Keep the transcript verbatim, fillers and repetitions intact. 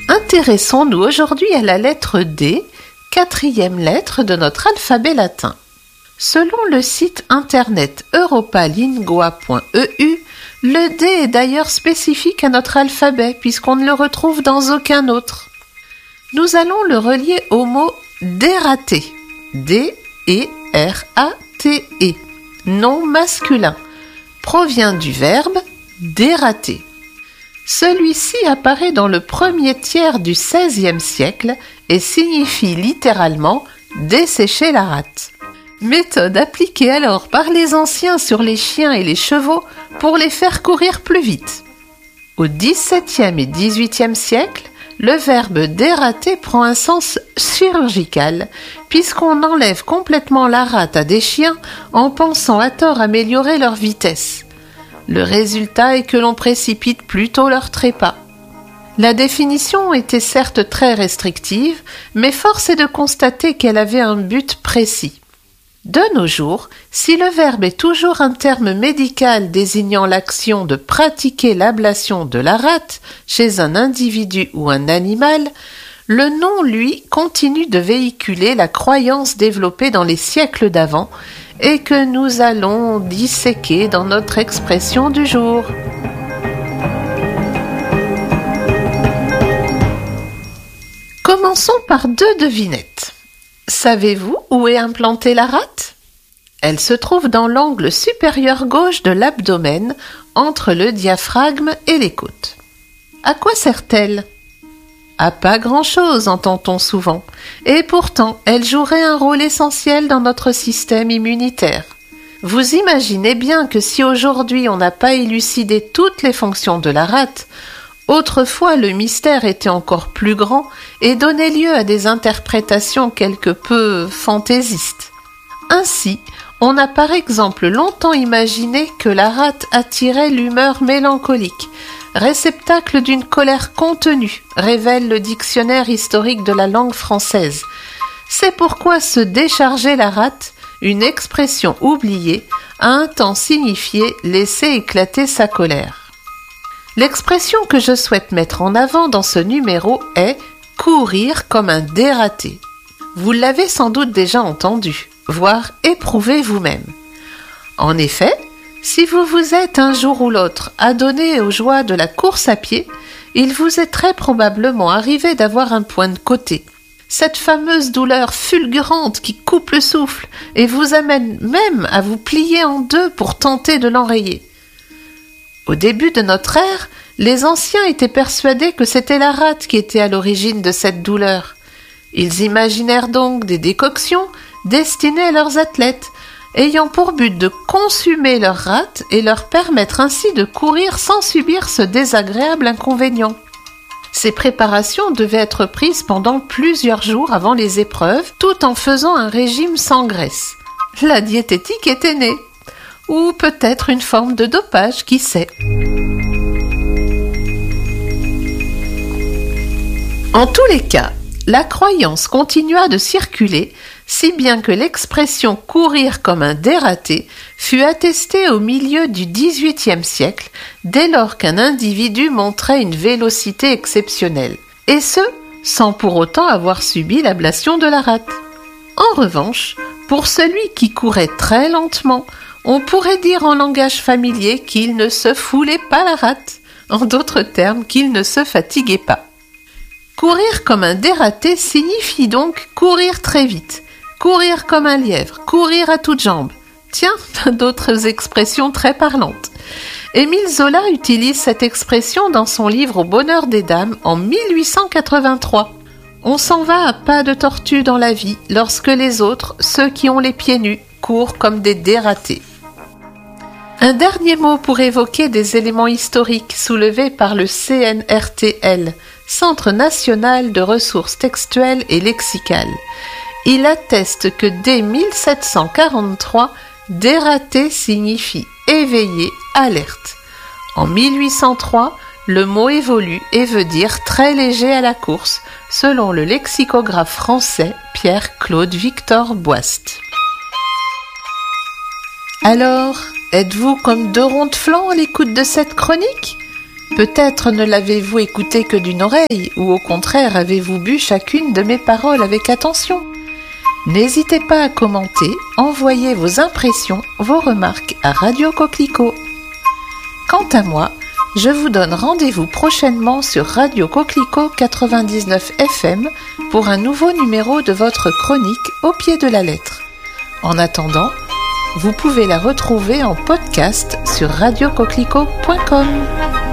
Intéressons-nous aujourd'hui à la lettre D, quatrième lettre de notre alphabet latin. Selon le site internet europalingua point e u, le D est d'ailleurs spécifique à notre alphabet puisqu'on ne le retrouve dans aucun autre. Nous allons le relier au mot dératé, D E R A T E, nom masculin, provient du verbe dérater. Celui-ci apparaît dans le premier tiers du seizième siècle et signifie littéralement « dessécher la rate ». Méthode appliquée alors par les anciens sur les chiens et les chevaux pour les faire courir plus vite. Au dix-septième et dix-huitième siècle, le verbe dérater prend un sens chirurgical puisqu'on enlève complètement la rate à des chiens en pensant à tort améliorer leur vitesse. Le résultat est que l'on précipite plutôt leur trépas. La définition était certes très restrictive, mais force est de constater qu'elle avait un but précis. De nos jours, si le verbe est toujours un terme médical désignant l'action de pratiquer l'ablation de la rate chez un individu ou un animal, le nom, lui, continue de véhiculer la croyance développée dans les siècles d'avant et que nous allons disséquer dans notre expression du jour. Commençons par deux devinettes. Savez-vous où est implantée la rate ? Elle se trouve dans l'angle supérieur gauche de l'abdomen, entre le diaphragme et les côtes. À quoi sert-elle ? À pas grand-chose, entend-on souvent, et pourtant elle jouerait un rôle essentiel dans notre système immunitaire. Vous imaginez bien que si aujourd'hui on n'a pas élucidé toutes les fonctions de la rate, autrefois le mystère était encore plus grand et donnait lieu à des interprétations quelque peu fantaisistes. Ainsi, on a par exemple longtemps imaginé que la rate attirait l'humeur mélancolique, réceptacle d'une colère contenue, révèle le dictionnaire historique de la langue française. C'est pourquoi se décharger la rate, une expression oubliée, a un temps signifié laisser éclater sa colère. L'expression que je souhaite mettre en avant dans ce numéro est « courir comme un dératé ». Vous l'avez sans doute déjà entendu, voire éprouvé vous-même. En effet, si vous vous êtes un jour ou l'autre adonné aux joies de la course à pied, il vous est très probablement arrivé d'avoir un point de côté. Cette fameuse douleur fulgurante qui coupe le souffle et vous amène même à vous plier en deux pour tenter de l'enrayer. Au début de notre ère, les anciens étaient persuadés que c'était la rate qui était à l'origine de cette douleur. Ils imaginèrent donc des décoctions destinées à leurs athlètes, ayant pour but de consumer leur rate et leur permettre ainsi de courir sans subir ce désagréable inconvénient. Ces préparations devaient être prises pendant plusieurs jours avant les épreuves, tout en faisant un régime sans graisse. La diététique était née, ou peut-être une forme de dopage, qui sait. En tous les cas, la croyance continua de circuler, si bien que l'expression « courir comme un dératé » fut attestée au milieu du dix-huitième siècle, dès lors qu'un individu montrait une vélocité exceptionnelle, et ce, sans pour autant avoir subi l'ablation de la rate. En revanche, pour celui qui courait très lentement, on pourrait dire en langage familier qu'il ne se foulait pas la rate, en d'autres termes qu'il ne se fatiguait pas. Courir comme un dératé signifie donc courir très vite, courir comme un lièvre, courir à toutes jambes. Tiens, d'autres expressions très parlantes. Émile Zola utilise cette expression dans son livre Au bonheur des dames en mille huit cent quatre-vingt-trois. On s'en va à pas de tortue dans la vie lorsque les autres, ceux qui ont les pieds nus, courent comme des dératés. Un dernier mot pour évoquer des éléments historiques soulevés par le C N R T L, Centre national de ressources textuelles et lexicales. Il atteste que dès mille sept cent quarante-trois, dératé signifie éveillé, alerte. En mille huit cent trois, le mot évolue et veut dire très léger à la course, selon le lexicographe français Pierre-Claude Victor Boist. Alors, êtes-vous comme deux ronds de flanc à l'écoute de cette chronique ? Peut-être ne l'avez-vous écouté que d'une oreille, ou au contraire avez-vous bu chacune de mes paroles avec attention. N'hésitez pas à commenter, envoyer vos impressions, vos remarques à Radio Coquelicot. Quant à moi, je vous donne rendez-vous prochainement sur Radio Coquelicot quatre-vingt-dix-neuf F M pour un nouveau numéro de votre chronique Au pied de la lettre. En attendant, vous pouvez la retrouver en podcast sur radio coquelicot point com.